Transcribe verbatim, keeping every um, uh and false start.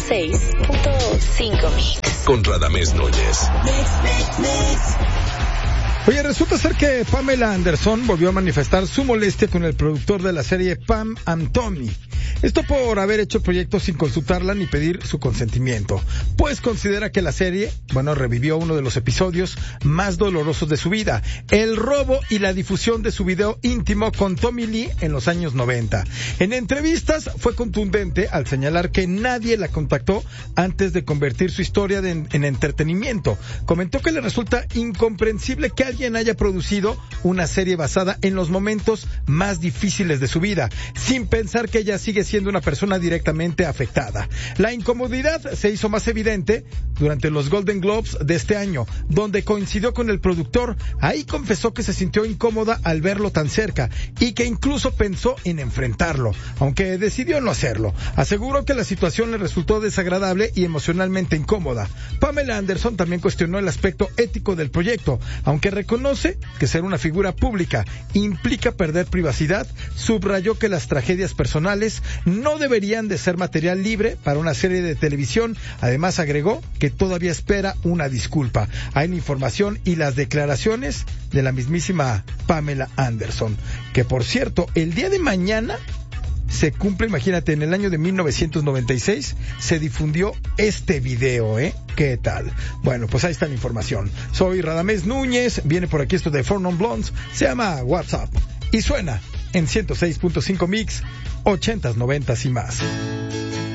seis punto cinco Mix. Con Radamés Núñez. Mix, mix, mix. Oye, resulta ser que Pamela Anderson volvió a manifestar su molestia con el productor de la serie Pam and Tommy. Esto por haber hecho el proyecto sin consultarla ni pedir su consentimiento, pues considera que la serie, bueno, revivió uno de los episodios más dolorosos de su vida, el robo y la difusión de su video íntimo con Tommy Lee en los años noventa. En entrevistas fue contundente al señalar que nadie la contactó antes de convertir su historia de, en, en entretenimiento. Comentó que le resulta incomprensible que alguien haya producido una serie basada en los momentos más difíciles de su vida, sin pensar que ella sigue siendo una persona directamente afectada. La incomodidad se hizo más evidente durante los Golden Globes de este año, donde coincidió con el productor. Ahí confesó que se sintió incómoda al verlo tan cerca y que incluso pensó en enfrentarlo, aunque decidió no hacerlo. Aseguró que la situación le resultó desagradable y emocionalmente incómoda. Pamela Anderson también cuestionó el aspecto ético del proyecto, aunque reconoce que ser una figura pública implica perder privacidad. Subrayó que las tragedias personales no deberían de ser material libre para una serie de televisión. Además agregó que todavía espera una disculpa. Hay información y las declaraciones de la mismísima Pamela Anderson, que por cierto, el día de mañana se cumple, imagínate, en el año de mil novecientos noventa y seis se difundió este video, ¿eh? ¿Qué tal? Bueno, pues ahí está la información. Soy Radamés Núñez, viene por aquí esto de Four Non Blondes, se llama WhatsApp y suena en ciento seis punto cinco Mix, ochentas, noventas y más.